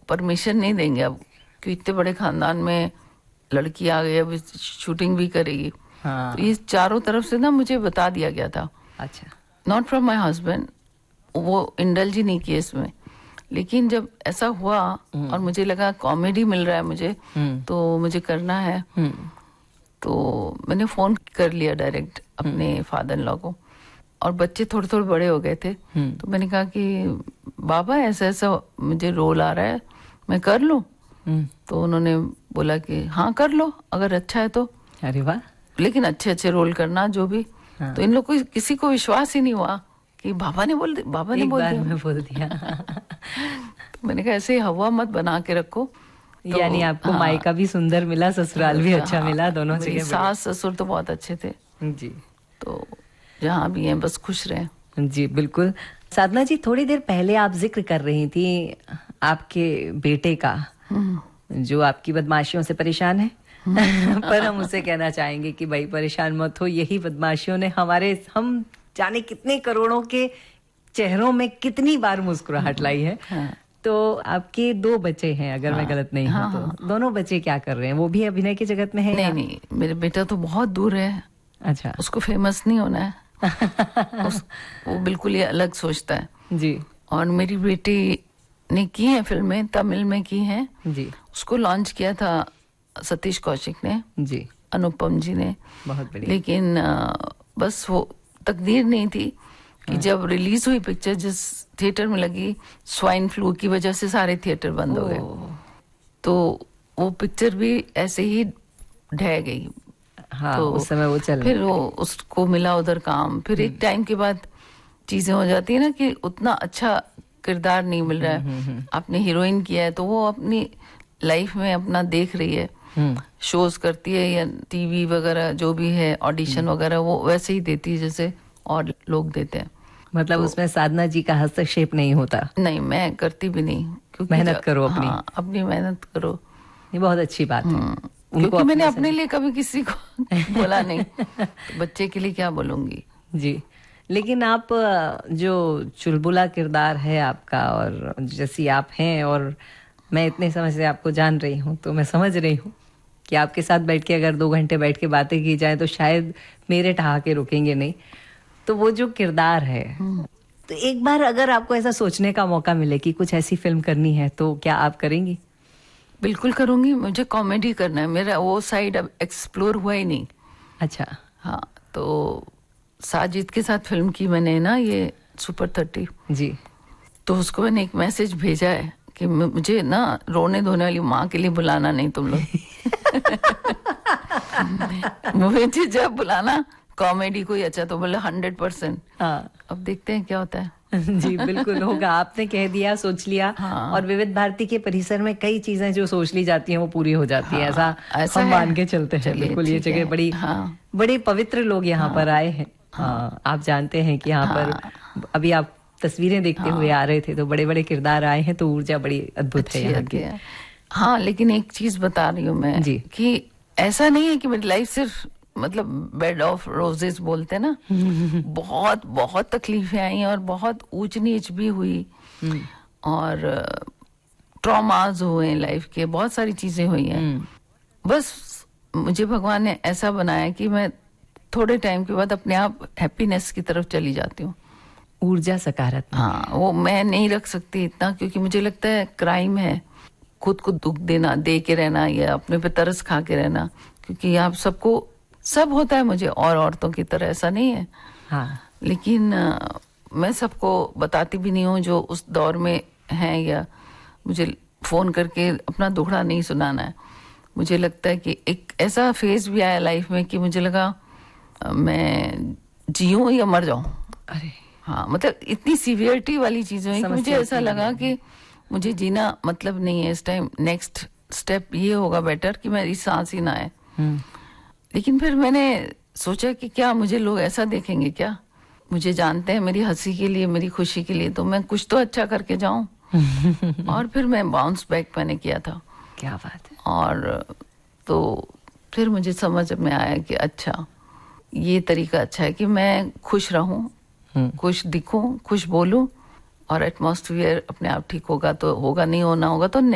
Permission नहीं देंगे अब, कि इतने बड़े खानदान में लड़की आ गई, अब शूटिंग भी करेगी। हाँ। तो ये चारों तरफ से ना मुझे बता दिया गया था। अच्छा। नॉट फ्रॉम माई हस्बैंड, वो इंडल्ज ही नहीं किए इसमें, लेकिन जब ऐसा हुआ और मुझे लगा कॉमेडी मिल रहा है मुझे, तो मुझे करना है, तो मैंने फोन कर लिया डायरेक्ट अपने फादर इन लॉ को, और बच्चे थोड़े थोड़े बड़े हो गए थे, तो मैंने कहा कि बाबा ऐसा ऐसा मुझे रोल आ रहा है, मैं कर लूं? तो उन्होंने बोला कि हाँ कर लो, अगर अच्छा है तो। अरे वाह। लेकिन अच्छे अच्छे रोल करना जो भी। हाँ। तो इन लोग को किसी को विश्वास ही नहीं हुआ कि बाबा ने बोल दिया। तो मैंने कहा ऐसे हवा मत बना के रखो। तो यानी आपको मायका भी सुंदर मिला, ससुराल भी अच्छा मिला, दोनों जगह। सास ससुर तो बहुत अच्छे थे जी। तो जहाँ भी हैं बस खुश रहे। जी बिल्कुल। साधना जी, थोड़ी देर पहले आप जिक्र कर रही थी आपके बेटे का, जो आपकी बदमाशियों से परेशान है। पर हम उसे कहना चाहेंगे कि भाई परेशान मत हो, यही बदमाशियों ने हम जाने कितने करोड़ों के चेहरों में कितनी बार मुस्कुराहट लाई है। तो आपके 2 बच्चे हैं, अगर मैं गलत नहीं हूँ तो। दोनों बच्चे क्या कर रहे हैं? वो भी अभिनय की जगत में है? नहीं, मेरे बेटा तो बहुत दूर है। अच्छा। उसको फेमस नहीं होना है। वो बिल्कुल ही अलग सोचता है जी। और मेरी बेटी ने की है फिल्में, तमिल में की हैं जी। उसको लॉन्च किया था सतीश कौशिक ने जी, अनुपम जी ने, बहुत बढ़िया। लेकिन बस वो तकदीर नहीं थी कि जब रिलीज हुई पिक्चर, जिस थिएटर में लगी, स्वाइन फ्लू की वजह से सारे थिएटर बंद हो गए, तो वो पिक्चर भी ऐसे ही ढह गई। हाँ, तो उस समय वो चल, फिर वो उसको मिला उधर काम, फिर एक टाइम के बाद चीजें हो जाती है ना कि उतना अच्छा किरदार नहीं मिल रहा है। आपने हीरोइन किया है तो वो अपनी लाइफ में अपना देख रही है, शोज करती है या टीवी वगैरह जो भी है, ऑडिशन वगैरह वो वैसे ही देती है जैसे और लोग देते हैं। मतलब तो, उसमें साधना जी का हस्तक्षेप नहीं होता? नहीं, मैं करती भी नहीं, क्योंकि मेहनत करो अपनी। हाँ, अपनी मेहनत करो, ये बहुत अच्छी बात है। क्योंकि मैंने अपने लिए कभी किसी को बोला नहीं, तो बच्चे के लिए क्या बोलूंगी। जी। लेकिन आप जो चुलबुला किरदार है आपका, और जैसी आप हैं, और मैं इतने समय से आपको जान रही हूँ, तो मैं समझ रही हूँ कि आपके साथ बैठ के अगर 2 घंटे बैठ के बातें की जाए तो शायद मेरे ठहाके रुकेंगे नहीं। तो वो जो किरदार है, तो एक बार अगर आपको ऐसा सोचने का मौका मिले कि कुछ ऐसी फिल्म करनी है, तो क्या आप करेंगी? बिल्कुल करूंगी। मुझे कॉमेडी करना है, मेरा वो साइड अब एक्सप्लोर हुआ ही नहीं। अच्छा। हाँ, तो साजिद के साथ फिल्म की मैंने ना, ये सुपर 30 जी। तो उसको मैंने एक मैसेज भेजा है कि मुझे ना रोने धोने वाली माँ के लिए बुलाना नहीं तुम लोग। मुझे जब बुलाना कॉमेडी कोई अच्छा, तो बोले 100%। हाँ, अब देखते हैं क्या होता है। जी बिल्कुल होगा। आपने कह दिया, सोच लिया। हाँ। और विविध भारती के परिसर में कई चीजें जो सोच ली जाती हैं वो पूरी हो जाती है। हाँ, ऐसा हम मान के चलते हैं। बिल्कुल, ये जगह बड़ी, हाँ, बड़े पवित्र लोग यहाँ पर आए हैं। हाँ, आप जानते हैं कि यहाँ पर अभी आप तस्वीरें देखते हुए आ रहे थे, तो बड़े बड़े किरदार आए हैं, तो ऊर्जा बड़ी अद्भुत है यहाँ की। हाँ, लेकिन एक चीज बता रही हूँ मैं जी, कि ऐसा नहीं है कि मेरी लाइफ सिर्फ मतलब बेड ऑफ रोजेस बोलते ना, बहुत बहुत तकलीफें आई और बहुत ऊंच नीच भी हुई और ट्रॉमाज हुए लाइफ के, बहुत सारी चीजें हुई हैं। बस मुझे भगवान ने ऐसा बनाया कि मैं थोड़े टाइम के बाद अपने आप हैप्पीनेस की तरफ चली जाती हूँ। ऊर्जा सकारात्मक। हाँ, वो मैं नहीं रख सकती इतना, क्योंकि मुझे लगता है क्राइम है खुद को दुख देना, दे के रहना, या अपने पे तरस खा के रहना, क्योंकि आप सबको सब होता है मुझे और औरतों की तरह, ऐसा नहीं है। हाँ, लेकिन मैं सबको बताती भी नहीं हूँ जो उस दौर में हैं, या मुझे फोन करके अपना दुखड़ा नहीं सुनाना है। मुझे लगता है कि एक ऐसा फेज भी आया लाइफ में कि मुझे लगा मैं जीऊं या मर जाऊं। अरे हाँ, मतलब इतनी सीवियरिटी वाली चीजें हुई कि मुझे ऐसा लगा कि मुझे जीना मतलब नहीं है इस टाइम, नेक्स्ट स्टेप ये होगा बेटर कि मेरी सांस ही ना आए। लेकिन फिर मैंने सोचा कि क्या मुझे लोग ऐसा देखेंगे क्या, मुझे जानते हैं मेरी हंसी के लिए, मेरी खुशी के लिए, तो मैं कुछ तो अच्छा करके जाऊं। और फिर मैं बाउंस बैक मैंने किया था। क्या बात है। और तो फिर मुझे समझ में आया कि अच्छा ये तरीका अच्छा है कि मैं खुश रहूं, खुश दिखूं, खुश बोलूं, और एटमॉस्फेयर अपने आप ठीक होगा तो होगा, नहीं होना होगा तो नहीं।